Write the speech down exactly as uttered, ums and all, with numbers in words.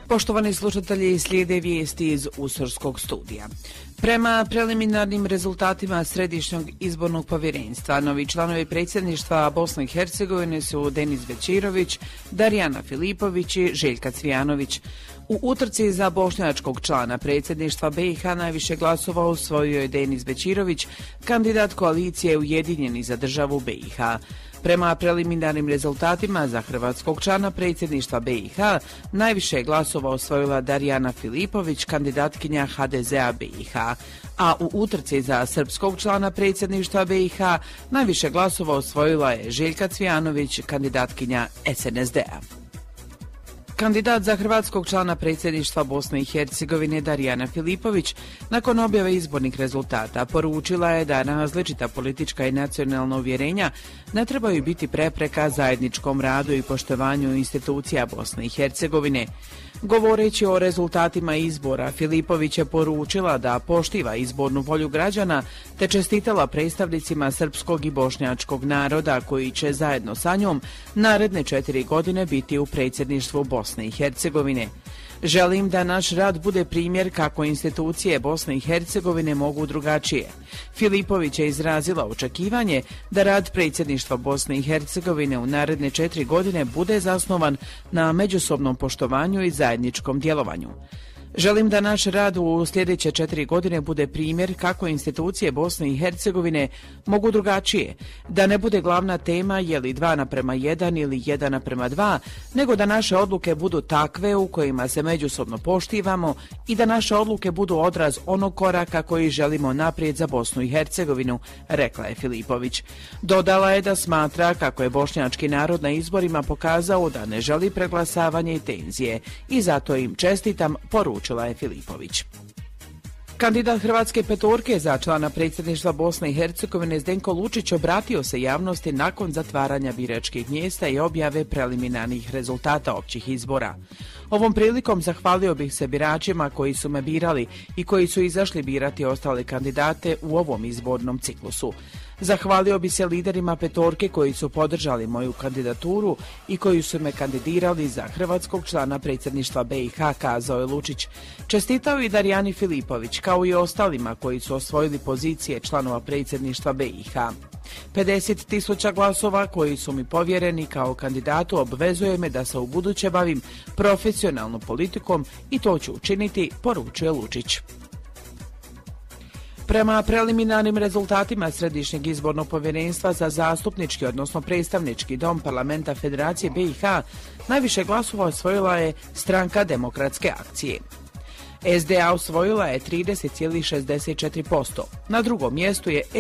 Poštovani slušatelji, slijede vijesti iz Usorskog studija. Prema preliminarnim rezultatima Središnjeg izbornog povjerenstva, novi članovi predsjedništva Bosne i Hercegovine su Denis Bećirović, Darijana Filipović i Željka Cvijanović. U utrci za bošnjačkog člana predsjedništva B i H najviše glasova osvojio je Denis Bećirović, kandidat koalicije Ujedinjeni za državu B i H. Prema preliminarnim rezultatima za hrvatskog člana predsjedništva B i H najviše je glasova osvojila Darijana Filipović, kandidatkinja H D Z A B i H, a u utrci za srpskog člana predsjedništva B i H najviše glasova osvojila je Željka Cvijanović, kandidatkinja S N S D A. Kandidat za hrvatskog člana predsjedništva Bosne i Hercegovine Darijana Filipović nakon objave izbornih rezultata poručila je da različita politička i nacionalna uvjerenja ne trebaju biti prepreka zajedničkom radu i poštovanju institucija Bosne i Hercegovine. Govoreći o rezultatima izbora, Filipović je poručila da poštiva izbornu volju građana te čestitala predstavnicima srpskog i bošnjačkog naroda koji će zajedno sa njom naredne četiri godine biti u predsjedništvu Bosne i Hercegovine. Želim da naš rad bude primjer kako institucije Bosne i Hercegovine mogu drugačije. Filipović je izrazila očekivanje da rad predsjedništva Bosne i Hercegovine u naredne četiri godine bude zasnovan na međusobnom poštovanju i zajedničkom djelovanju. Želim da naš rad u sljedeće četiri godine bude primjer kako institucije Bosne i Hercegovine mogu drugačije, da ne bude glavna tema je li dva naprema jedan ili jedan naprema dva, nego da naše odluke budu takve u kojima se međusobno poštivamo i da naše odluke budu odraz onog koraka koji želimo naprijed za Bosnu i Hercegovinu, rekla je Filipović. Dodala je da smatra kako je bošnjački narod na izborima pokazao da ne želi preglasavanje i tenzije i zato im čestitam, poručila je Filipović. Kandidat Hrvatske petorke za člana predsjedništva Bosne i Hercegovine Zdenko Lučić obratio se javnosti nakon zatvaranja biračkih mjesta i objave preliminarnih rezultata općih izbora. Ovom prilikom zahvalio bih se biračima koji su me birali i koji su izašli birati ostale kandidate u ovom izbornom ciklusu. Zahvalio bi se liderima petorke koji su podržali moju kandidaturu i koji su me kandidirali za hrvatskog člana predsjedništva B i H, kazao je Lučić. Čestitao i Darijani Filipović, kao i ostalima koji su osvojili pozicije članova predsjedništva B i H. pedeset tisuća glasova koji su mi povjereni kao kandidatu obvezuje me da se u buduće bavim profesionalnom politikom i to ću učiniti, poručuje Lučić. Prema preliminarnim rezultatima Središnjeg izbornog povjerenstva za zastupnički, odnosno predstavnički dom parlamenta Federacije B i H, najviše glasova osvojila je Stranka demokratske akcije. S D A osvojila je trideset zarez šezdeset četiri posto. Na drugom mjestu je